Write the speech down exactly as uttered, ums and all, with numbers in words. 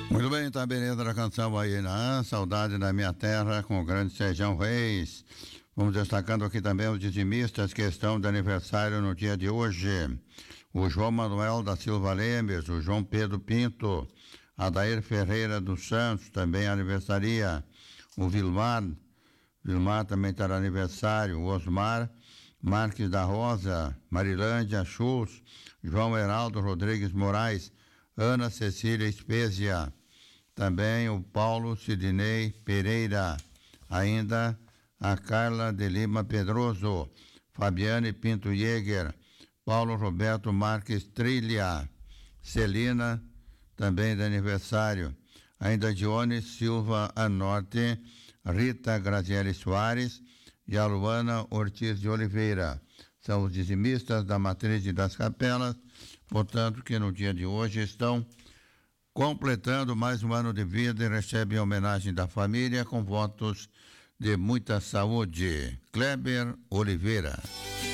Muito bem, tá beleza da canção aí, né? Saudade da minha terra com o grande Sejão Reis. Vamos destacando aqui também os dizimistas que estão de aniversário no dia de hoje. O João Manuel da Silva Lemes, o João Pedro Pinto, Adair Ferreira dos Santos, também aniversaria. O Vilmar, Vilmar também está de aniversário. O Osmar Marques da Rosa, Marilândia Schultz, João Heraldo Rodrigues Moraes, Ana Cecília Espésia, também o Paulo Sidney Pereira, ainda a Carla de Lima Pedroso, Fabiane Pinto Jäger, Paulo Roberto Marques Trilha, Celina, também de aniversário, ainda Dione Silva Anorte, Rita Graziele Soares e a Luana Ortiz de Oliveira. São os dizimistas da Matriz e das Capelas, portanto, que no dia de hoje estão completando mais um ano de vida e recebem a homenagem da família com votos de muita saúde. Kleber Oliveira.